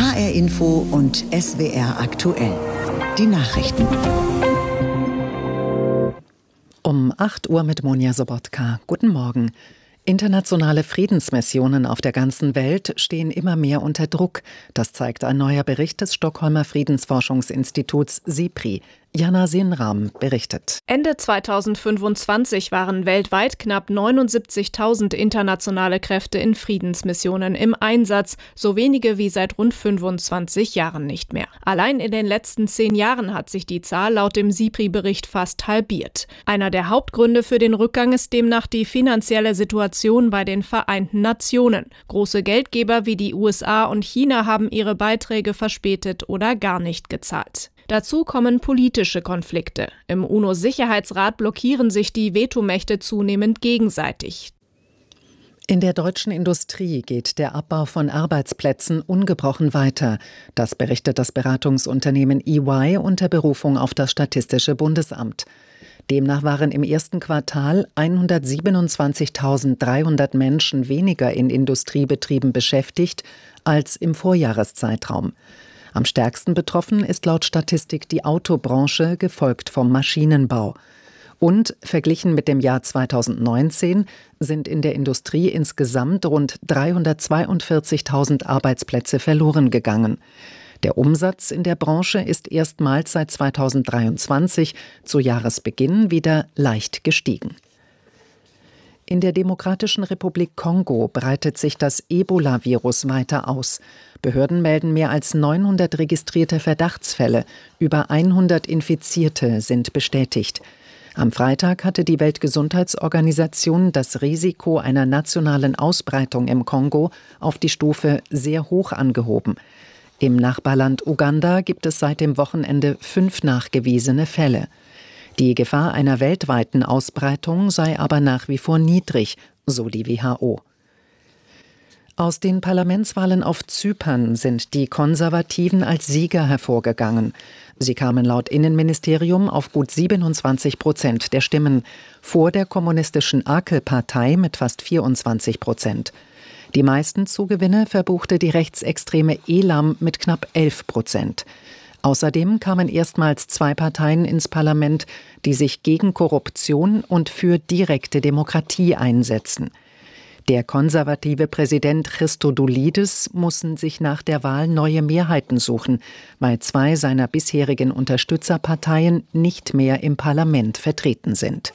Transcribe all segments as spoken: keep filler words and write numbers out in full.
H R Info und S W R aktuell. Die Nachrichten. Um acht Uhr mit Monja Sobotka. Guten Morgen. Internationale Friedensmissionen auf der ganzen Welt stehen immer mehr unter Druck. Das zeigt ein neuer Bericht des Stockholmer Friedensforschungsinstituts SIPRI. Jana Sinram berichtet. Ende zweitausendfünfundzwanzig waren weltweit knapp neunundsiebzigtausend internationale Kräfte in Friedensmissionen im Einsatz, so wenige wie seit rund fünfundzwanzig Jahren nicht mehr. Allein in den letzten zehn Jahren hat sich die Zahl laut dem SIPRI-Bericht fast halbiert. Einer der Hauptgründe für den Rückgang ist demnach die finanzielle Situation bei den Vereinten Nationen. Große Geldgeber wie die U S A und China haben ihre Beiträge verspätet oder gar nicht gezahlt. Dazu kommen politische Konflikte. Im UNO-Sicherheitsrat blockieren sich die Vetomächte zunehmend gegenseitig. In der deutschen Industrie geht der Abbau von Arbeitsplätzen ungebrochen weiter. Das berichtet das Beratungsunternehmen E Y unter Berufung auf das Statistische Bundesamt. Demnach waren im ersten Quartal hundertsiebenundzwanzigtausenddreihundert Menschen weniger in Industriebetrieben beschäftigt als im Vorjahreszeitraum. Am stärksten betroffen ist laut Statistik die Autobranche, gefolgt vom Maschinenbau. Und verglichen mit dem Jahr zweitausendneunzehn sind in der Industrie insgesamt rund dreihundertzweiundvierzigtausend Arbeitsplätze verloren gegangen. Der Umsatz in der Branche ist erstmals seit zweitausenddreiundzwanzig zu Jahresbeginn wieder leicht gestiegen. In der Demokratischen Republik Kongo breitet sich das Ebola-Virus weiter aus. Behörden melden mehr als neunhundert registrierte Verdachtsfälle. Über hundert Infizierte sind bestätigt. Am Freitag hatte die Weltgesundheitsorganisation das Risiko einer nationalen Ausbreitung im Kongo auf die Stufe sehr hoch angehoben. Im Nachbarland Uganda gibt es seit dem Wochenende fünf nachgewiesene Fälle. Die Gefahr einer weltweiten Ausbreitung sei aber nach wie vor niedrig, so die W H O. Aus den Parlamentswahlen auf Zypern sind die Konservativen als Sieger hervorgegangen. Sie kamen laut Innenministerium auf gut siebenundzwanzig Prozent der Stimmen, vor der kommunistischen Akel-Partei mit fast vierundzwanzig Prozent. Die meisten Zugewinne verbuchte die rechtsextreme Elam mit knapp elf Prozent. Außerdem kamen erstmals zwei Parteien ins Parlament, die sich gegen Korruption und für direkte Demokratie einsetzen. Der konservative Präsident Christodoulidis musste sich nach der Wahl neue Mehrheiten suchen, weil zwei seiner bisherigen Unterstützerparteien nicht mehr im Parlament vertreten sind.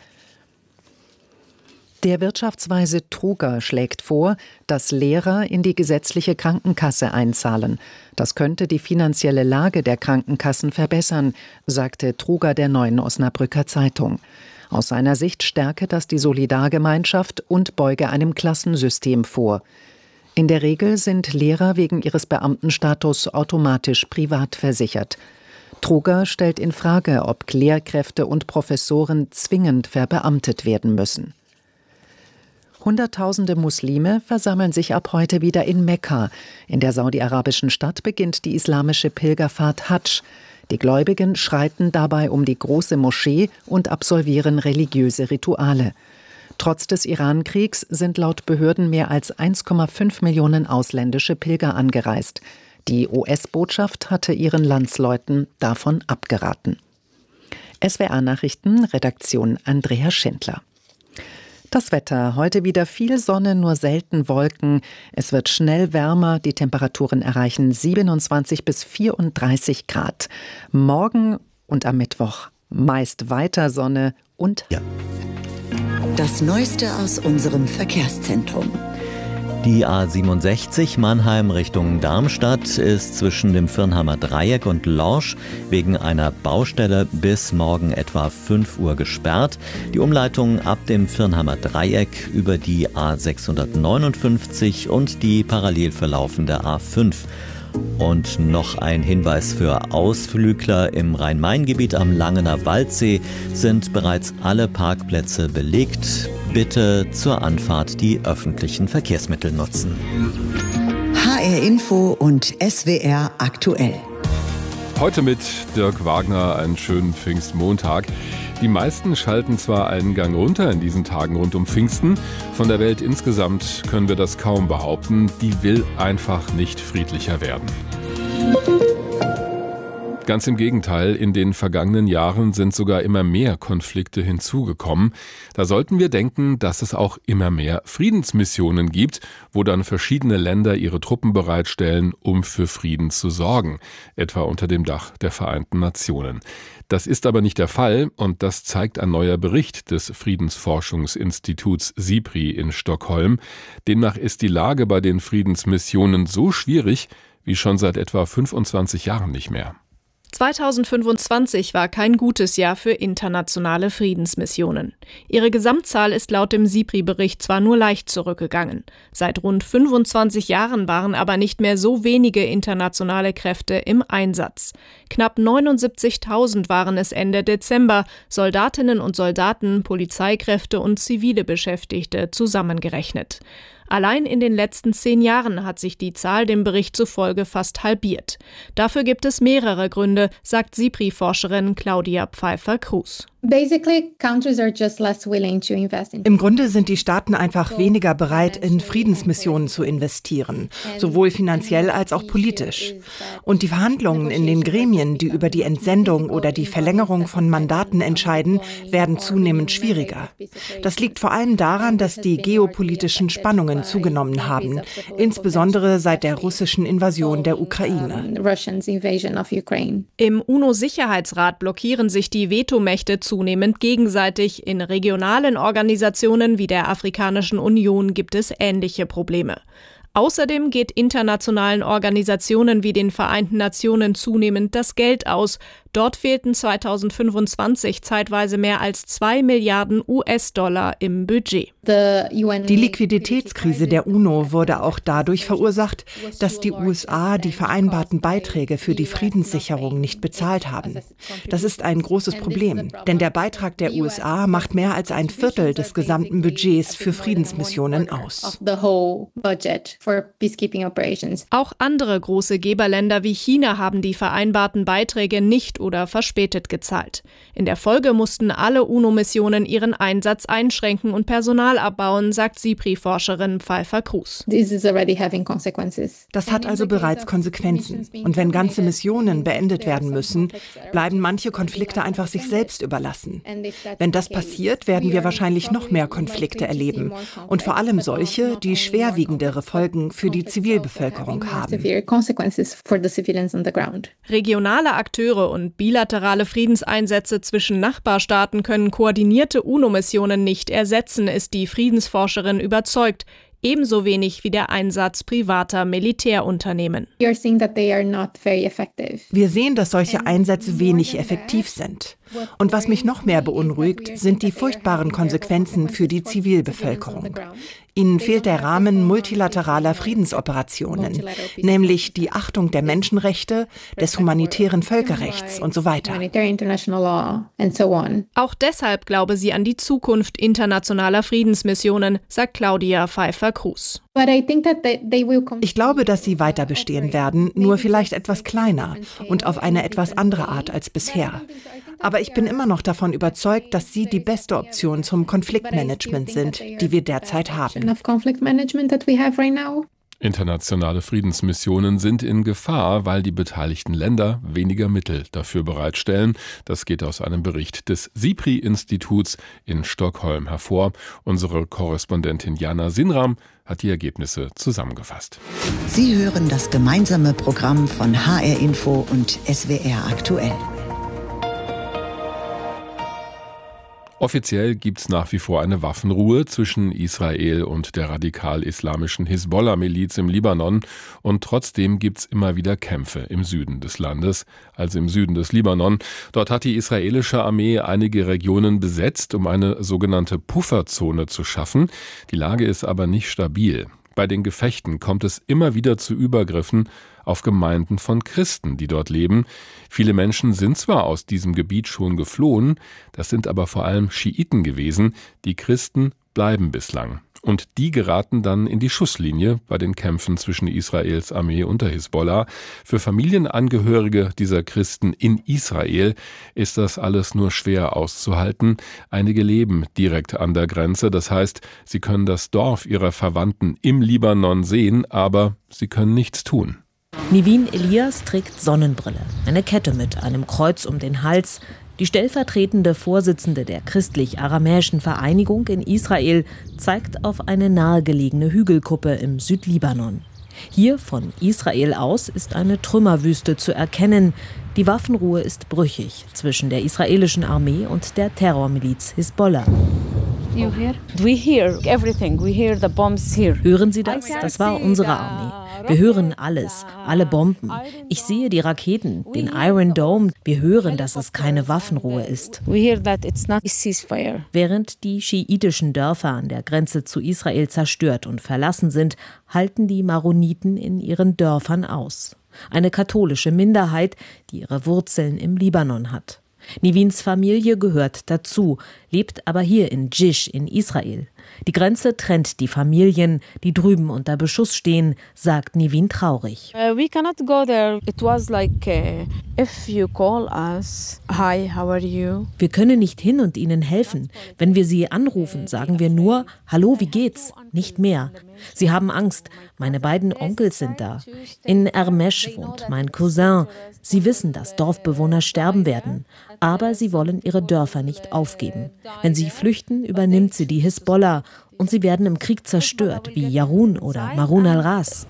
Der Wirtschaftsweise Truger schlägt vor, dass Lehrer in die gesetzliche Krankenkasse einzahlen. Das könnte die finanzielle Lage der Krankenkassen verbessern, sagte Truger der Neuen Osnabrücker Zeitung. Aus seiner Sicht stärke das die Solidargemeinschaft und beuge einem Klassensystem vor. In der Regel sind Lehrer wegen ihres Beamtenstatus automatisch privat versichert. Truger stellt in Frage, ob Lehrkräfte und Professoren zwingend verbeamtet werden müssen. Hunderttausende Muslime versammeln sich ab heute wieder in Mekka. In der saudi-arabischen Stadt beginnt die islamische Pilgerfahrt Hadsch. Die Gläubigen schreiten dabei um die große Moschee und absolvieren religiöse Rituale. Trotz des Iran-Kriegs sind laut Behörden mehr als eins Komma fünf Millionen ausländische Pilger angereist. Die U S-Botschaft hatte ihren Landsleuten davon abgeraten. S W R-Nachrichten, Redaktion Andrea Schindler. Das Wetter. Heute wieder viel Sonne, nur selten Wolken. Es wird schnell wärmer. Die Temperaturen erreichen siebenundzwanzig bis vierunddreißig Grad. Morgen und am Mittwoch meist weiter Sonne und ja. Das Neueste aus unserem Verkehrszentrum. Die A siebenundsechzig Mannheim Richtung Darmstadt ist zwischen dem Firnheimer Dreieck und Lorsch wegen einer Baustelle bis morgen etwa fünf Uhr gesperrt. Die Umleitung ab dem Firnheimer Dreieck über die A sechshundertneunundfünfzig und die parallel verlaufende A fünf. Und noch ein Hinweis für Ausflügler: im Rhein-Main-Gebiet am Langener Waldsee sind bereits alle Parkplätze belegt. Bitte zur Anfahrt die öffentlichen Verkehrsmittel nutzen. H R Info und S W R aktuell. Heute mit Dirk Wagner einen schönen Pfingstmontag. Die meisten schalten zwar einen Gang runter in diesen Tagen rund um Pfingsten, von der Welt insgesamt können wir das kaum behaupten, die will einfach nicht friedlicher werden. Ganz im Gegenteil, in den vergangenen Jahren sind sogar immer mehr Konflikte hinzugekommen. Da sollten wir denken, dass es auch immer mehr Friedensmissionen gibt, wo dann verschiedene Länder ihre Truppen bereitstellen, um für Frieden zu sorgen, etwa unter dem Dach der Vereinten Nationen. Das ist aber nicht der Fall und das zeigt ein neuer Bericht des Friedensforschungsinstituts SIPRI in Stockholm. Demnach ist die Lage bei den Friedensmissionen so schwierig wie schon seit etwa fünfundzwanzig Jahren nicht mehr. zweitausendfünfundzwanzig war kein gutes Jahr für internationale Friedensmissionen. Ihre Gesamtzahl ist laut dem SIPRI-Bericht zwar nur leicht zurückgegangen. Seit rund fünfundzwanzig Jahren waren aber nicht mehr so wenige internationale Kräfte im Einsatz. Knapp neunundsiebzigtausend waren es Ende Dezember, Soldatinnen und Soldaten, Polizeikräfte und zivile Beschäftigte zusammengerechnet. Allein in den letzten zehn Jahren hat sich die Zahl dem Bericht zufolge fast halbiert. Dafür gibt es mehrere Gründe, sagt SIPRI-Forscherin Claudia Pfeiffer-Kruse. Im Grunde sind die Staaten einfach weniger bereit, in Friedensmissionen zu investieren, sowohl finanziell als auch politisch. Und die Verhandlungen in den Gremien, die über die Entsendung oder die Verlängerung von Mandaten entscheiden, werden zunehmend schwieriger. Das liegt vor allem daran, dass die geopolitischen Spannungen zugenommen haben, insbesondere seit der russischen Invasion der Ukraine. Im UNO-Sicherheitsrat blockieren sich die Vetomächte zunehmend gegenseitig. In regionalen Organisationen wie der Afrikanischen Union gibt es ähnliche Probleme. Außerdem geht internationalen Organisationen wie den Vereinten Nationen zunehmend das Geld aus. Dort fehlten zweitausendfünfundzwanzig zeitweise mehr als zwei Milliarden U S-Dollar im Budget. Die Liquiditätskrise der UNO wurde auch dadurch verursacht, dass die U S A die vereinbarten Beiträge für die Friedenssicherung nicht bezahlt haben. Das ist ein großes Problem, denn der Beitrag der U S A macht mehr als ein Viertel des gesamten Budgets für Friedensmissionen aus. Auch andere große Geberländer wie China haben die vereinbarten Beiträge nicht oder verspätet gezahlt. In der Folge mussten alle UNO-Missionen ihren Einsatz einschränken und Personal abbauen, sagt SIPRI-Forscherin Pfeiffer-Kruse. Das hat also bereits Konsequenzen. Und wenn ganze Missionen beendet werden müssen, bleiben manche Konflikte einfach sich selbst überlassen. Wenn das passiert, werden wir wahrscheinlich noch mehr Konflikte erleben. Und vor allem solche, die schwerwiegendere Folgen für die Zivilbevölkerung haben. Regionale Akteure und bilaterale Friedenseinsätze zwischen Nachbarstaaten können koordinierte UNO-Missionen nicht ersetzen, ist die Friedensforscherin überzeugt. Ebenso wenig wie der Einsatz privater Militärunternehmen. Wir sehen, dass solche Einsätze wenig effektiv sind. Und was mich noch mehr beunruhigt, sind die furchtbaren Konsequenzen für die Zivilbevölkerung. Ihnen fehlt der Rahmen multilateraler Friedensoperationen, nämlich die Achtung der Menschenrechte, des humanitären Völkerrechts und so weiter. Auch deshalb glaube sie an die Zukunft internationaler Friedensmissionen, sagt Claudia Pfeiffer-Kruse. Ich glaube, dass sie weiter bestehen werden, nur vielleicht etwas kleiner und auf eine etwas andere Art als bisher. Aber ich bin immer noch davon überzeugt, dass sie die beste Option zum Konfliktmanagement sind, die wir derzeit haben. Internationale Friedensmissionen sind in Gefahr, weil die beteiligten Länder weniger Mittel dafür bereitstellen. Das geht aus einem Bericht des SIPRI-Instituts in Stockholm hervor. Unsere Korrespondentin Jana Sinram hat die Ergebnisse zusammengefasst. Sie hören das gemeinsame Programm von H R Info und S W R aktuell. Offiziell gibt es nach wie vor eine Waffenruhe zwischen Israel und der radikal-islamischen Hisbollah-Miliz im Libanon und trotzdem gibt es immer wieder Kämpfe im Süden des Landes, also im Süden des Libanon. Dort hat die israelische Armee einige Regionen besetzt, um eine sogenannte Pufferzone zu schaffen. Die Lage ist aber nicht stabil. Bei den Gefechten kommt es immer wieder zu Übergriffen auf Gemeinden von Christen, die dort leben. Viele Menschen sind zwar aus diesem Gebiet schon geflohen, das sind aber vor allem Schiiten gewesen. Die Christen bleiben bislang. Und die geraten dann in die Schusslinie bei den Kämpfen zwischen Israels Armee und der Hisbollah. Für Familienangehörige dieser Christen in Israel ist das alles nur schwer auszuhalten. Einige leben direkt an der Grenze, das heißt, sie können das Dorf ihrer Verwandten im Libanon sehen, aber sie können nichts tun. Nivin Elias trägt Sonnenbrille, eine Kette mit einem Kreuz um den Hals. Die stellvertretende Vorsitzende der christlich-aramäischen Vereinigung in Israel zeigt auf eine nahegelegene Hügelkuppe im Südlibanon. Hier von Israel aus ist eine Trümmerwüste zu erkennen. Die Waffenruhe ist brüchig zwischen der israelischen Armee und der Terrormiliz Hisbollah. You hear? We hear everything. We hear the bombs here. Hören Sie das? Das war unsere Armee. Wir hören alles, alle Bomben. Ich sehe die Raketen, den Iron Dome. Wir hören, dass es keine Waffenruhe ist. We hear that it's not a ceasefire. Während die schiitischen Dörfer an der Grenze zu Israel zerstört und verlassen sind, halten die Maroniten in ihren Dörfern aus. Eine katholische Minderheit, die ihre Wurzeln im Libanon hat. Nivins Familie gehört dazu, lebt aber hier in Jish in Israel. Die Grenze trennt die Familien, die drüben unter Beschuss stehen, sagt Nivin traurig. Uh, we cannot go there. It was like uh, if you call us, hi, how are you? Wir können nicht hin und ihnen helfen. Wenn wir sie anrufen, sagen wir nur, hallo, wie geht's? Nicht mehr. Sie haben Angst. Meine beiden Onkels sind da. In Ermesh wohnt mein Cousin. Sie wissen, dass Dorfbewohner sterben werden. Aber sie wollen ihre Dörfer nicht aufgeben. Wenn sie flüchten, übernimmt sie die Hisbollah. Und sie werden im Krieg zerstört, wie Yarun oder Marun al-Ras.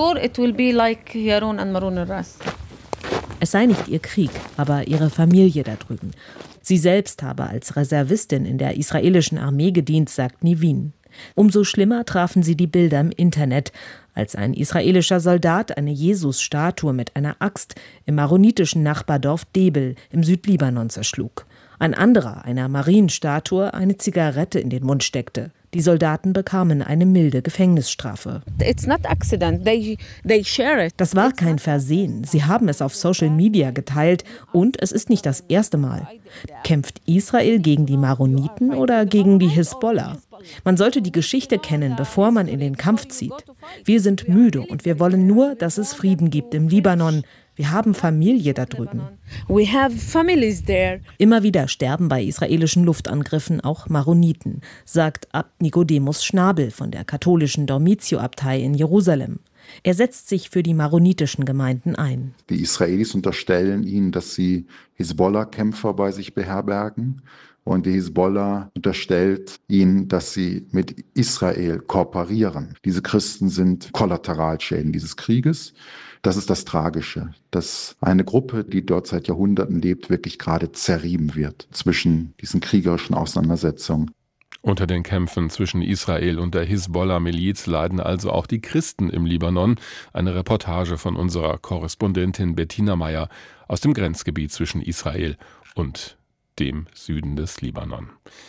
Es sei nicht ihr Krieg, aber ihre Familie da drüben. Sie selbst habe als Reservistin in der israelischen Armee gedient, sagt Nivin. Umso schlimmer trafen sie die Bilder im Internet, als ein israelischer Soldat eine Jesus-Statue mit einer Axt im maronitischen Nachbardorf Debel im Südlibanon zerschlug. Ein anderer einer Marienstatue eine Zigarette in den Mund steckte. Die Soldaten bekamen eine milde Gefängnisstrafe. It's not accident. They, they share it. Das war kein Versehen. Sie haben es auf Social Media geteilt und es ist nicht das erste Mal. Kämpft Israel gegen die Maroniten oder gegen die Hisbollah? Man sollte die Geschichte kennen, bevor man in den Kampf zieht. Wir sind müde und wir wollen nur, dass es Frieden gibt im Libanon. Wir haben Familie da drüben. We have families there. Immer wieder sterben bei israelischen Luftangriffen auch Maroniten, sagt Abt Nicodemus Schnabel von der katholischen Dormitio-Abtei in Jerusalem. Er setzt sich für die maronitischen Gemeinden ein. Die Israelis unterstellen ihnen, dass sie Hisbollah-Kämpfer bei sich beherbergen. Und die Hisbollah unterstellt ihnen, dass sie mit Israel kooperieren. Diese Christen sind Kollateralschäden dieses Krieges. Das ist das Tragische, dass eine Gruppe, die dort seit Jahrhunderten lebt, wirklich gerade zerrieben wird zwischen diesen kriegerischen Auseinandersetzungen. Unter den Kämpfen zwischen Israel und der Hisbollah-Miliz leiden also auch die Christen im Libanon. Eine Reportage von unserer Korrespondentin Bettina Meyer aus dem Grenzgebiet zwischen Israel und dem Süden des Libanon.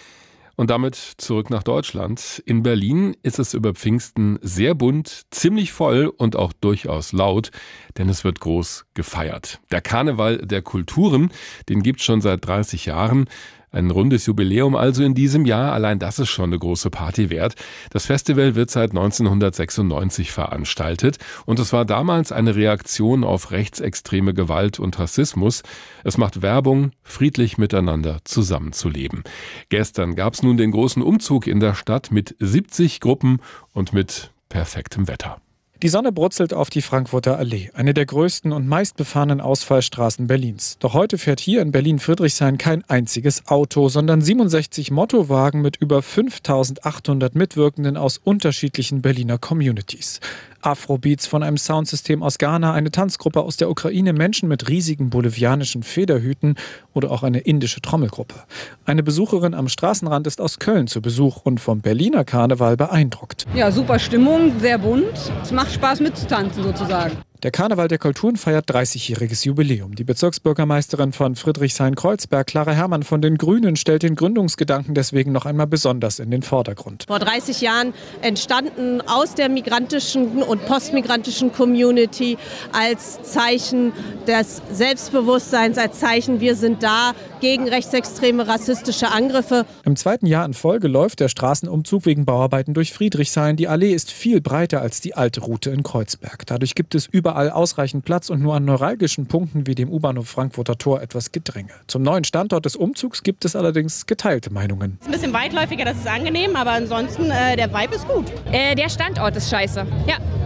Und damit zurück nach Deutschland. In Berlin ist es über Pfingsten sehr bunt, ziemlich voll und auch durchaus laut, denn es wird groß gefeiert. Der Karneval der Kulturen, den gibt es schon seit dreißig Jahren. Ein rundes Jubiläum also in diesem Jahr, allein das ist schon eine große Party wert. Das Festival wird seit neunzehnhundertsechsundneunzig veranstaltet und es war damals eine Reaktion auf rechtsextreme Gewalt und Rassismus. Es macht Werbung, friedlich miteinander zusammenzuleben. Gestern gab es nun den großen Umzug in der Stadt mit siebzig Gruppen und mit perfektem Wetter. Die Sonne brutzelt auf die Frankfurter Allee, eine der größten und meistbefahrenen Ausfallstraßen Berlins. Doch heute fährt hier in Berlin-Friedrichshain kein einziges Auto, sondern siebenundsechzig Mottowagen mit über fünftausendachthundert Mitwirkenden aus unterschiedlichen Berliner Communities. Afrobeats von einem Soundsystem aus Ghana, eine Tanzgruppe aus der Ukraine, Menschen mit riesigen bolivianischen Federhüten oder auch eine indische Trommelgruppe. Eine Besucherin am Straßenrand ist aus Köln zu Besuch und vom Berliner Karneval beeindruckt. Ja, super Stimmung, sehr bunt. Es macht Spaß mitzutanzen sozusagen. Der Karneval der Kulturen feiert dreißigjähriges Jubiläum. Die Bezirksbürgermeisterin von Friedrichshain-Kreuzberg, Clara Herrmann von den Grünen, stellt den Gründungsgedanken deswegen noch einmal besonders in den Vordergrund. Vor dreißig Jahren entstanden aus der migrantischen und postmigrantischen Community als Zeichen des Selbstbewusstseins, als Zeichen, wir sind da gegen rechtsextreme, rassistische Angriffe. Im zweiten Jahr in Folge läuft der Straßenumzug wegen Bauarbeiten durch Friedrichshain. Die Allee ist viel breiter als die alte Route in Kreuzberg. Dadurch gibt es überall ausreichend Platz und nur an neuralgischen Punkten wie dem U-Bahnhof Frankfurter Tor etwas Gedränge. Zum neuen Standort des Umzugs gibt es allerdings geteilte Meinungen. Ein bisschen weitläufiger, das ist angenehm, aber ansonsten äh, der Vibe ist gut. Äh, der Standort ist scheiße. Ja.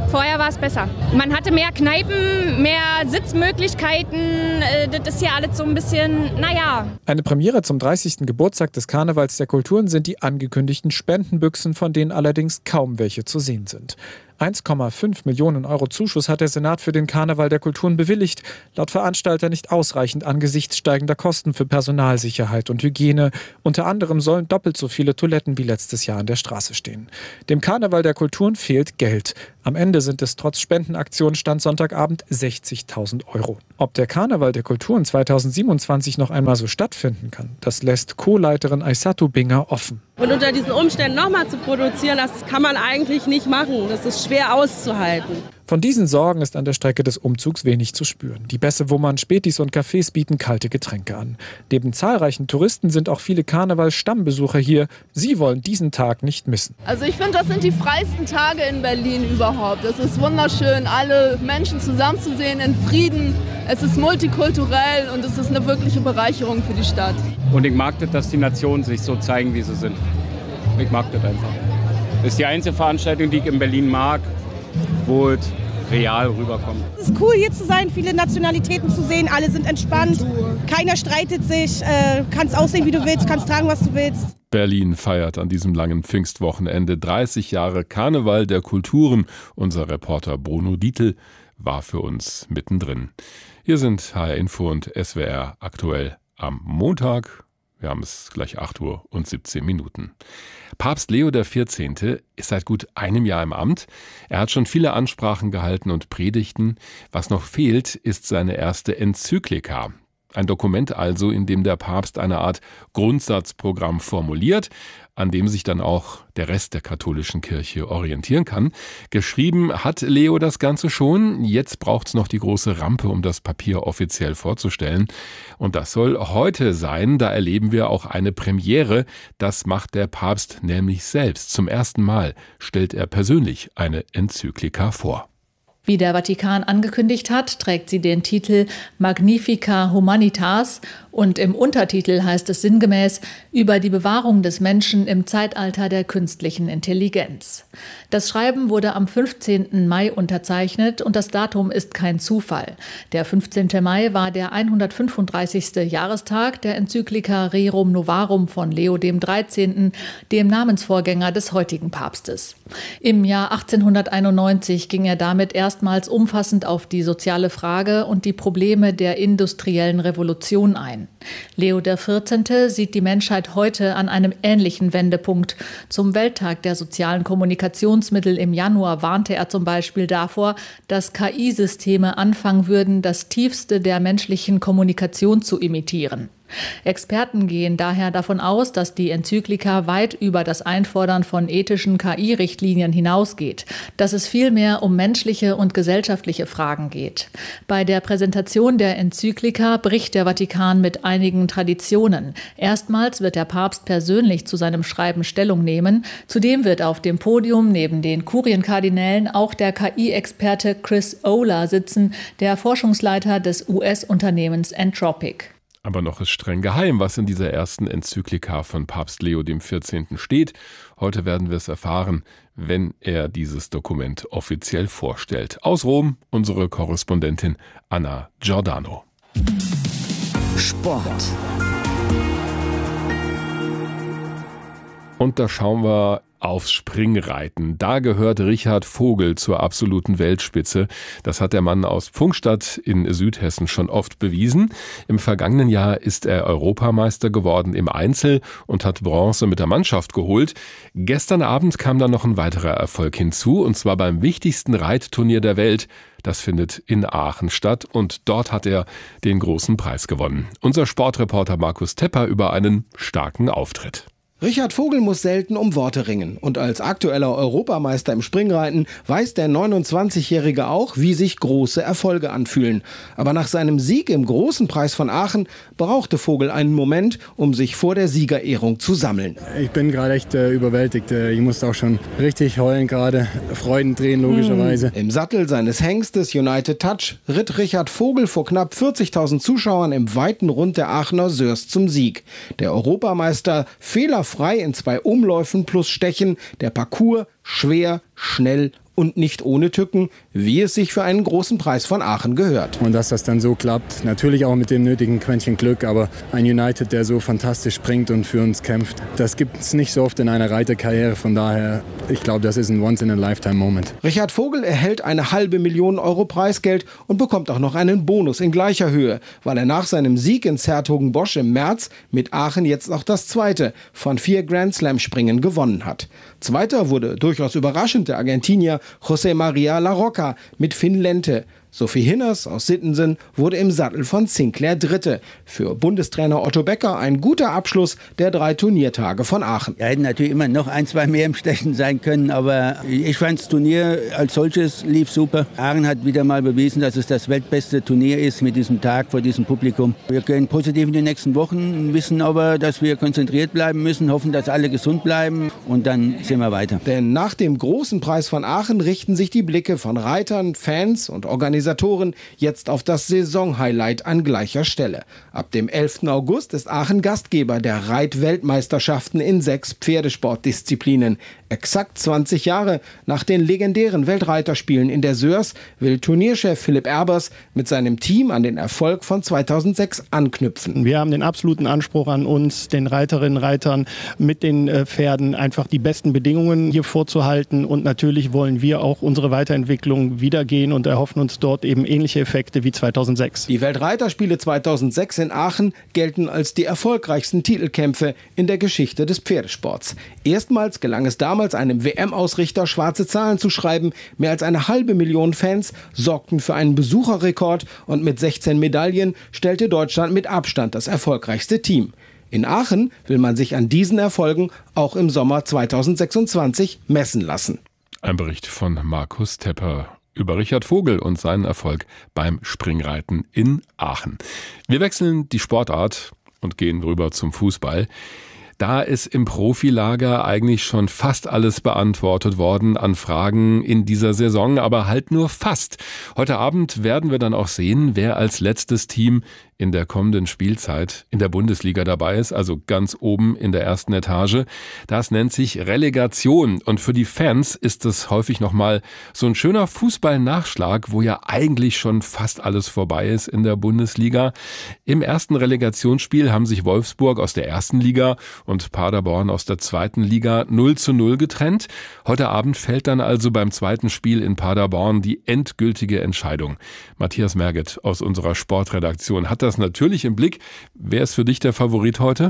Vorher war es besser. Man hatte mehr Kneipen, mehr Sitzmöglichkeiten. Das ist hier alles so ein bisschen, naja. Eine Premiere zum dreißigsten Geburtstag des Karnevals der Kulturen sind die angekündigten Spendenbüchsen, von denen allerdings kaum welche zu sehen sind. eins Komma fünf Millionen Euro Zuschuss hat der Senat für den Karneval der Kulturen bewilligt. Laut Veranstalter nicht ausreichend angesichts steigender Kosten für Personalsicherheit und Hygiene. Unter anderem sollen doppelt so viele Toiletten wie letztes Jahr an der Straße stehen. Dem Karneval der Kulturen fehlt Geld. Am Ende sind es trotz Spendenaktion Stand Sonntagabend sechzigtausend Euro. Ob der Karneval der Kulturen zweitausendsiebenundzwanzig noch einmal so stattfinden kann, das lässt Co-Leiterin Aissatu Binger offen. Und unter diesen Umständen nochmal zu produzieren, das kann man eigentlich nicht machen. Das ist schwer auszuhalten. Von diesen Sorgen ist an der Strecke des Umzugs wenig zu spüren. Die Bässe Wummern, Spätis und Cafés bieten kalte Getränke an. Neben zahlreichen Touristen sind auch viele Karneval-Stammbesucher hier. Sie wollen diesen Tag nicht missen. Also ich finde, das sind die freisten Tage in Berlin überhaupt. Es ist wunderschön, alle Menschen zusammenzusehen in Frieden. Es ist multikulturell und es ist eine wirkliche Bereicherung für die Stadt. Und ich mag das, dass die Nationen sich so zeigen, wie sie sind. Ich mag das einfach. Das ist die einzige Veranstaltung, die ich in Berlin mag, wo es real rüberkommt. Es ist cool, hier zu sein, viele Nationalitäten zu sehen. Alle sind entspannt, keiner streitet sich, äh, kannst aussehen, wie du willst, kannst tragen, was du willst. Berlin feiert an diesem langen Pfingstwochenende dreißig Jahre Karneval der Kulturen. Unser Reporter Bruno Dietl war für uns mittendrin. Hier sind H R Info und S W R aktuell am Montag. Wir haben es gleich acht Uhr und siebzehn Minuten. Papst Leo der vierzehnte ist seit gut einem Jahr im Amt. Er hat schon viele Ansprachen gehalten und Predigten. Was noch fehlt, ist seine erste Enzyklika. Ein Dokument also, in dem der Papst eine Art Grundsatzprogramm formuliert, an dem sich dann auch der Rest der katholischen Kirche orientieren kann. Geschrieben hat Leo das Ganze schon. Jetzt braucht es noch die große Rampe, um das Papier offiziell vorzustellen. Und das soll heute sein. Da erleben wir auch eine Premiere. Das macht der Papst nämlich selbst. Zum ersten Mal stellt er persönlich eine Enzyklika vor. Wie der Vatikan angekündigt hat, trägt sie den Titel Magnifica Humanitas und im Untertitel heißt es sinngemäß über die Bewahrung des Menschen im Zeitalter der künstlichen Intelligenz. Das Schreiben wurde am fünfzehnten Mai unterzeichnet und das Datum ist kein Zufall. Der fünfzehnte Mai war der hundertfünfunddreißigste Jahrestag der Enzyklika Rerum Novarum von Leo dem dreizehnten, dem Namensvorgänger des heutigen Papstes. Im Jahr achtzehnhunderteinundneunzig ging er damit erstmals umfassend auf die soziale Frage und die Probleme der industriellen Revolution ein. Leo der vierzehnte sieht die Menschheit heute an einem ähnlichen Wendepunkt. Zum Welttag der sozialen Kommunikationsmittel im Januar warnte er zum Beispiel davor, dass K I-Systeme anfangen würden, das Tiefste der menschlichen Kommunikation zu imitieren. Experten gehen daher davon aus, dass die Enzyklika weit über das Einfordern von ethischen K I-Richtlinien hinausgeht, dass es vielmehr um menschliche und gesellschaftliche Fragen geht. Bei der Präsentation der Enzyklika bricht der Vatikan mit einigen Traditionen. Erstmals wird der Papst persönlich zu seinem Schreiben Stellung nehmen. Zudem wird auf dem Podium neben den Kurienkardinälen auch der K I-Experte Chris Olah sitzen, der Forschungsleiter des U S-Unternehmens Anthropic. Aber noch ist streng geheim, was in dieser ersten Enzyklika von Papst Leo dem vierzehnten steht. Heute werden wir es erfahren, wenn er dieses Dokument offiziell vorstellt. Aus Rom unsere Korrespondentin Anna Giordano. Sport. Und da schauen wir aufs Springreiten. Da gehört Richard Vogel zur absoluten Weltspitze. Das hat der Mann aus Pfungstadt in Südhessen schon oft bewiesen. Im vergangenen Jahr ist er Europameister geworden im Einzel und hat Bronze mit der Mannschaft geholt. Gestern Abend kam dann noch ein weiterer Erfolg hinzu, und zwar beim wichtigsten Reitturnier der Welt. Das findet in Aachen statt und dort hat er den großen Preis gewonnen. Unser Sportreporter Markus Tepper über einen starken Auftritt. Richard Vogel muss selten um Worte ringen. Und als aktueller Europameister im Springreiten weiß der neunundzwanzigjährige auch, wie sich große Erfolge anfühlen. Aber nach seinem Sieg im Großen Preis von Aachen brauchte Vogel einen Moment, um sich vor der Siegerehrung zu sammeln. Ich bin gerade echt äh, überwältigt. Ich musste auch schon richtig heulen gerade. Freudentränen logischerweise. Im Sattel seines Hengstes United Touch ritt Richard Vogel vor knapp vierzigtausend Zuschauern im weiten Rund der Aachener Sörs zum Sieg. Der Europameister fehlerfrei in zwei Umläufen plus Stechen, der Parcours schwer, schnell und nicht ohne Tücken, wie es sich für einen großen Preis von Aachen gehört. Und dass das dann so klappt, natürlich auch mit dem nötigen Quäntchen Glück, aber ein United, der so fantastisch springt und für uns kämpft, das gibt es nicht so oft in einer Reiterkarriere. Von daher, ich glaube, das ist ein Once-in-a-Lifetime-Moment. Richard Vogel erhält eine halbe Million Euro Preisgeld und bekommt auch noch einen Bonus in gleicher Höhe, weil er nach seinem Sieg in 's-Hertogenbosch im März mit Aachen jetzt auch das zweite von vier Grand-Slam-Springen gewonnen hat. Zweiter wurde durchaus überraschend der Argentinier José María Larroca mit Finn Lente. Sophie Hinners aus Sittensen wurde im Sattel von Sinclair Dritte. Für Bundestrainer Otto Becker ein guter Abschluss der drei Turniertage von Aachen. Ja, hätten natürlich immer noch ein, zwei mehr im Stechen sein können, aber ich fand das Turnier als solches lief super. Aachen hat wieder mal bewiesen, dass es das weltbeste Turnier ist mit diesem Tag vor diesem Publikum. Wir gehen positiv in die nächsten Wochen, wissen aber, dass wir konzentriert bleiben müssen, hoffen, dass alle gesund bleiben und dann sehen wir weiter. Denn nach dem großen Preis von Aachen richten sich die Blicke von Reitern, Fans und Organisatoren jetzt auf das Saisonhighlight an gleicher Stelle. Ab dem elften August ist Aachen Gastgeber der Reit-Weltmeisterschaften in sechs Pferdesportdisziplinen. Exakt zwanzig Jahre nach den legendären Weltreiterspielen in der Sörs will Turnierchef Philipp Erbers mit seinem Team an den Erfolg von zweitausendsechs anknüpfen. Wir haben den absoluten Anspruch an uns, den Reiterinnen und Reitern mit den Pferden einfach die besten Bedingungen hier vorzuhalten und natürlich wollen wir auch unsere Weiterentwicklung wiedergehen und erhoffen uns dort eben ähnliche Effekte wie zweitausendsechs. Die Weltreiterspiele zweitausendsechs in Aachen gelten als die erfolgreichsten Titelkämpfe in der Geschichte des Pferdesports. Erstmals gelang es damals einem W M-Ausrichter schwarze Zahlen zu schreiben. Mehr als eine halbe Million Fans sorgten für einen Besucherrekord und mit sechzehn Medaillen stellte Deutschland mit Abstand das erfolgreichste Team. In Aachen will man sich an diesen Erfolgen auch im Sommer zweitausendsechsundzwanzig messen lassen. Ein Bericht von Markus Tepper über Richard Vogel und seinen Erfolg beim Springreiten in Aachen. Wir wechseln die Sportart und gehen rüber zum Fußball. Da ist im Profilager eigentlich schon fast alles beantwortet worden an Fragen in dieser Saison, aber halt nur fast. Heute Abend werden wir dann auch sehen, wer als letztes Team in der kommenden Spielzeit in der Bundesliga dabei ist, also ganz oben in der ersten Etage. Das nennt sich Relegation und für die Fans ist es häufig nochmal so ein schöner Fußballnachschlag, wo ja eigentlich schon fast alles vorbei ist in der Bundesliga. Im ersten Relegationsspiel haben sich Wolfsburg aus der ersten Liga und Paderborn aus der zweiten Liga null zu null getrennt. Heute Abend fällt dann also beim zweiten Spiel in Paderborn die endgültige Entscheidung. Matthias Merget aus unserer Sportredaktion hat das natürlich im Blick. Wer ist für dich der Favorit heute?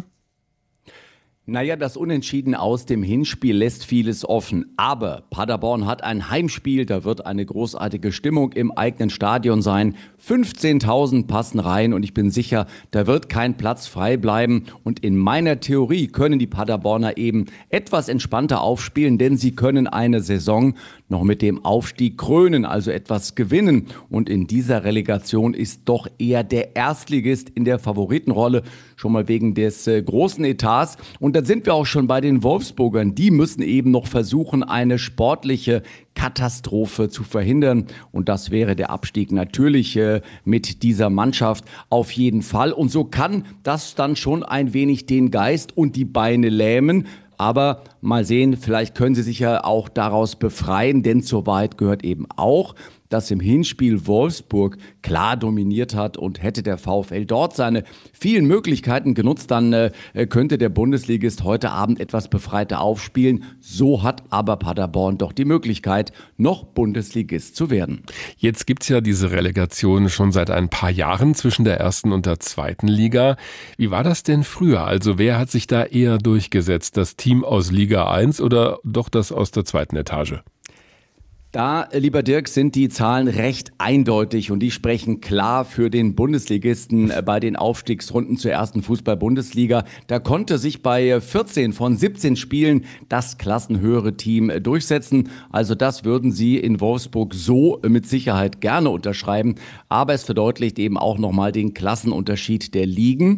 Naja, das Unentschieden aus dem Hinspiel lässt vieles offen. Aber Paderborn hat ein Heimspiel, da wird eine großartige Stimmung im eigenen Stadion sein. fünfzehntausend passen rein und ich bin sicher, da wird kein Platz frei bleiben. Und in meiner Theorie können die Paderborner eben etwas entspannter aufspielen, denn sie können eine Saison noch mit dem Aufstieg krönen, also etwas gewinnen. Und in dieser Relegation ist doch eher der Erstligist in der Favoritenrolle, schon mal wegen des äh, großen Etats. Und dann sind wir auch schon bei den Wolfsburgern. Die müssen eben noch versuchen, eine sportliche Katastrophe zu verhindern. Und das wäre der Abstieg natürlich äh, mit dieser Mannschaft auf jeden Fall. Und so kann das dann schon ein wenig den Geist und die Beine lähmen. Aber mal sehen, vielleicht können sie sich ja auch daraus befreien, denn zur Wahrheit gehört eben auch, dass im Hinspiel Wolfsburg klar dominiert hat und hätte der VfL dort seine vielen Möglichkeiten genutzt, dann äh, könnte der Bundesligist heute Abend etwas befreiter aufspielen. So hat aber Paderborn doch die Möglichkeit, noch Bundesligist zu werden. Jetzt gibt's ja diese Relegation schon seit ein paar Jahren zwischen der ersten und der zweiten Liga. Wie war das denn früher? Also wer hat sich da eher durchgesetzt? Das Team aus Liga eins oder doch das aus der zweiten Etage? Da, lieber Dirk, sind die Zahlen recht eindeutig und die sprechen klar für den Bundesligisten bei den Aufstiegsrunden zur ersten Fußball-Bundesliga. Da konnte sich bei vierzehn von siebzehn Spielen das klassenhöhere Team durchsetzen. Also das würden sie in Wolfsburg so mit Sicherheit gerne unterschreiben. Aber es verdeutlicht eben auch nochmal den Klassenunterschied der Ligen.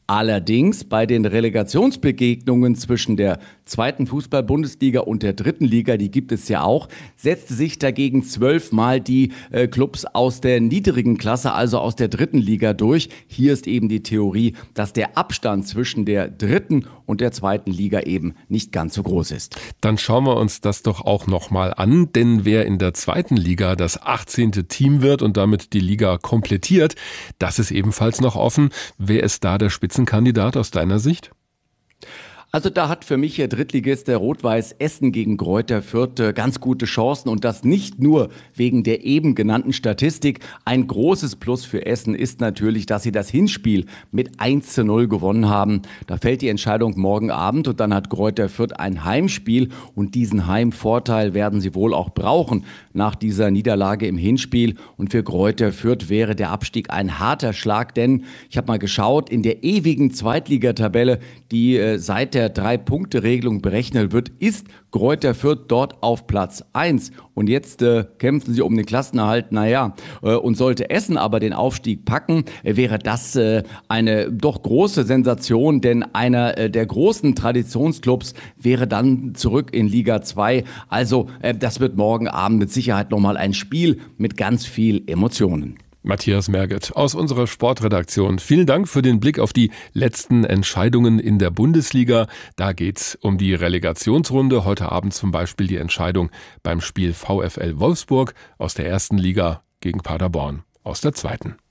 Allerdings bei den Relegationsbegegnungen zwischen der zweiten Fußball-Bundesliga und der dritten Liga, die gibt es ja auch, setzte sich dagegen zwölfmal die äh, Clubs aus der niedrigen Klasse, also aus der dritten Liga durch. Hier ist eben die Theorie, dass der Abstand zwischen der dritten und der zweiten Liga eben nicht ganz so groß ist. Dann schauen wir uns das doch auch nochmal an, denn wer in der zweiten Liga das achtzehnte Team wird und damit die Liga komplettiert, das ist ebenfalls noch offen. Wer ist da der Spitzenkandidat aus deiner Sicht? Also da hat für mich der Drittligist der Rot-Weiß Essen gegen Greuther Fürth ganz gute Chancen und das nicht nur wegen der eben genannten Statistik. Ein großes Plus für Essen ist natürlich, dass sie das Hinspiel mit eins zu null gewonnen haben. Da fällt die Entscheidung morgen Abend und dann hat Greuther Fürth ein Heimspiel und diesen Heimvorteil werden sie wohl auch brauchen nach dieser Niederlage im Hinspiel. Und für Greuther Fürth wäre der Abstieg ein harter Schlag, denn ich habe mal geschaut, in der ewigen Zweitligatabelle, die äh, seit der Drei-Punkte-Regelung berechnet wird, ist Greuther Fürth dort auf Platz eins. Und jetzt äh, kämpfen sie um den Klassenerhalt. Naja, äh, und sollte Essen aber den Aufstieg packen, äh, wäre das äh, eine doch große Sensation, denn einer äh, der großen Traditionsclubs wäre dann zurück in Liga zwei. Also äh, das wird morgen Abend mit Sicherheit nochmal ein Spiel mit ganz viel Emotionen. Matthias Merget aus unserer Sportredaktion. Vielen Dank für den Blick auf die letzten Entscheidungen in der Bundesliga. Da geht's um die Relegationsrunde. Heute Abend zum Beispiel die Entscheidung beim Spiel VfL Wolfsburg aus der ersten Liga gegen Paderborn aus der zweiten.